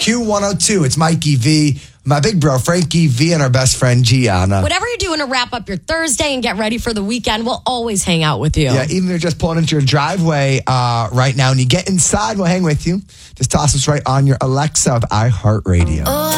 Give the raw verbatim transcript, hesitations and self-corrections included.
Q one oh two. It's Mikey V, my big bro Frankie V, and our best friend Gianna. Whatever you're doing to wrap up your Thursday and get ready for the weekend, we'll always hang out with you. Yeah, even if you're just pulling into your driveway uh, right now and you get inside, we'll hang with you. Just toss us right on your Alexa of iHeartRadio.